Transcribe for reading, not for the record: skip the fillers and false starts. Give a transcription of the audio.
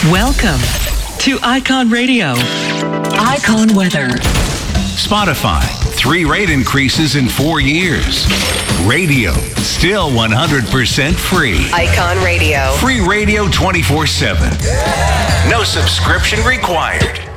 Welcome to Icon Radio. Icon Weather. Spotify, 3 rate increases in 4 years. Radio, still 100% free. Icon Radio. Free radio 24/7. No subscription required.